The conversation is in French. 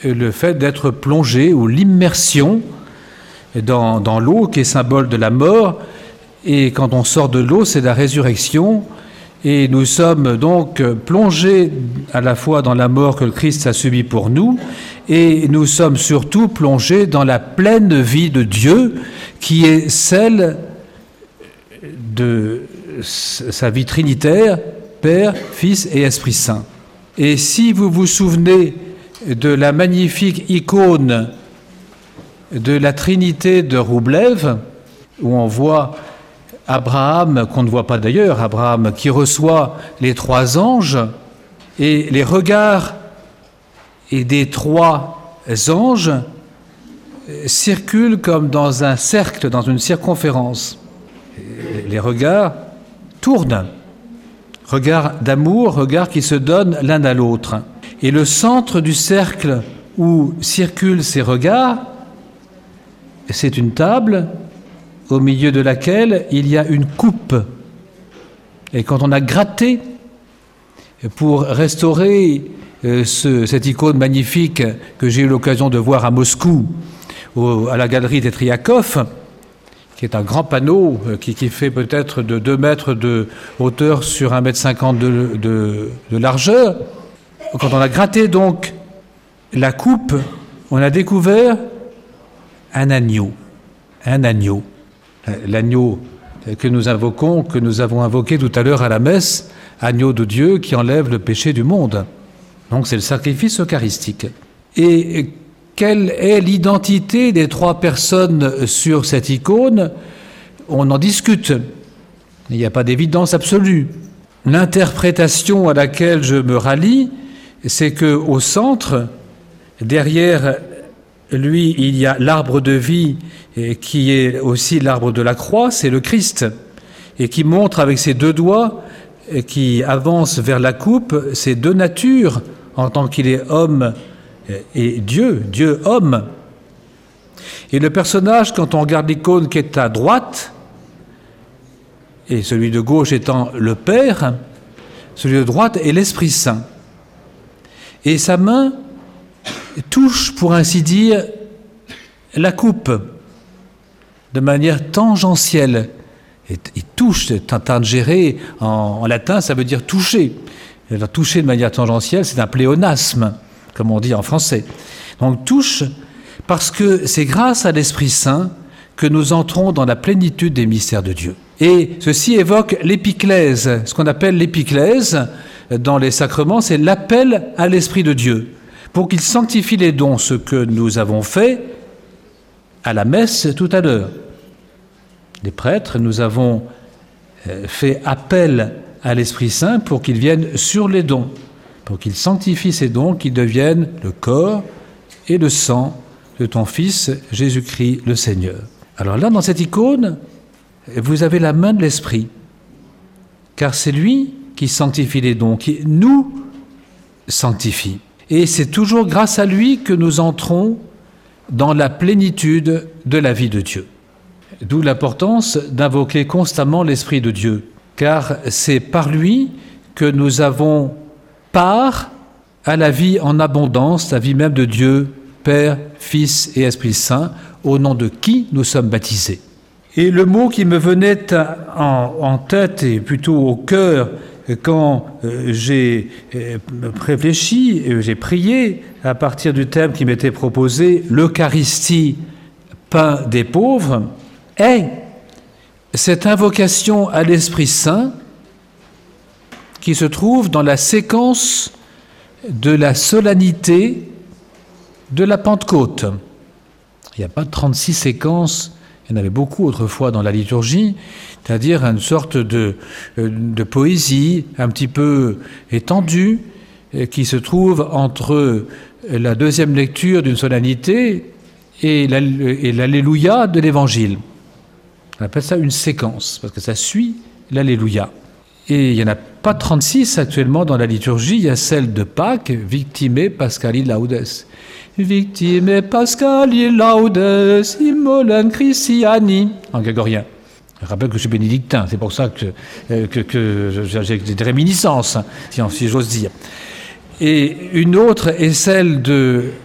le fait d'être plongé ou l'immersion dans l'eau qui est symbole de la mort. Et quand on sort de l'eau, c'est la résurrection. Et nous sommes donc plongés à la fois dans la mort que le Christ a subie pour nous, et nous sommes surtout plongés dans la pleine vie de Dieu, qui est celle de sa vie trinitaire, Père, Fils et Esprit Saint. Et si vous vous souvenez de la magnifique icône de la Trinité de Wróblew, où on voit Abraham, qu'on ne voit pas d'ailleurs, Abraham qui reçoit les 3 anges, et les regards des 3 anges circulent comme dans un cercle, dans une circonférence. Les regards tournent, regards d'amour, regards qui se donnent l'un à l'autre. Et le centre du cercle où circulent ces regards, c'est une table au milieu de laquelle il y a une coupe. Et quand on a gratté pour restaurer cette icône magnifique que j'ai eu l'occasion de voir à Moscou, à la galerie Tetriakov, qui est un grand panneau qui fait peut-être de 2 mètres de hauteur sur 1,50 m de largeur. Quand on a gratté donc la coupe, on a découvert un agneau. Un agneau. L'agneau que nous avons invoqué tout à l'heure à la messe, agneau de Dieu qui enlève le péché du monde. Donc c'est le sacrifice eucharistique. Et quelle est l'identité des 3 personnes sur cette icône? On en discute. Il n'y a pas d'évidence absolue. L'interprétation à laquelle je me rallie, c'est qu'au centre, derrière lui, il y a l'arbre de vie qui est aussi l'arbre de la croix, c'est le Christ, et qui montre avec ses 2 doigts, qui avance vers la coupe, ses 2 natures, en tant qu'il est homme et Dieu homme. Et le personnage, quand on regarde l'icône qui est à droite, et celui de gauche étant le Père, celui de droite est l'Esprit Saint. Et sa main touche, pour ainsi dire, la coupe de manière tangentielle. Et il touche, tangere en latin, ça veut dire toucher. Et toucher de manière tangentielle, c'est un pléonasme, comme on dit en français. Donc touche, parce que c'est grâce à l'Esprit Saint que nous entrons dans la plénitude des mystères de Dieu. Et ceci évoque l'épiclèse. Ce qu'on appelle l'épiclèse dans les sacrements, c'est l'appel à l'Esprit de Dieu, pour qu'il sanctifie les dons, ce que nous avons fait à la messe tout à l'heure. Les prêtres, nous avons fait appel à l'Esprit Saint pour qu'il vienne sur les dons, pour qu'il sanctifie ces dons, qu'ils deviennent le corps et le sang de ton Fils, Jésus-Christ le Seigneur. Alors là, dans cette icône, vous avez la main de l'Esprit, car c'est lui qui sanctifie les dons, qui nous sanctifie. Et c'est toujours grâce à lui que nous entrons dans la plénitude de la vie de Dieu. D'où l'importance d'invoquer constamment l'Esprit de Dieu, car c'est par lui que nous avons part à la vie en abondance, la vie même de Dieu, Père, Fils et Esprit Saint, au nom de qui nous sommes baptisés. Et le mot qui me venait en tête, et plutôt au cœur, quand j'ai réfléchi, j'ai prié à partir du thème qui m'était proposé, l'Eucharistie, pain des pauvres, est cette invocation à l'Esprit Saint qui se trouve dans la séquence de la solennité de la Pentecôte. Il n'y a pas 36 séquences, il y en avait beaucoup autrefois dans la liturgie, c'est-à-dire une sorte de poésie un petit peu étendue qui se trouve entre la deuxième lecture d'une solennité et l'Alléluia de l'Évangile. On appelle ça une séquence, parce que ça suit l'Alléluia. Et il n'y en a pas 36 actuellement dans la liturgie, il y a celle de Pâques, Victime Pascali Laudes. Victime Pascali Laudes, Immolem Christiani, en grégorien. Je rappelle que je suis bénédictin, c'est pour ça que j'ai des réminiscences, si j'ose dire. Et une autre est celle de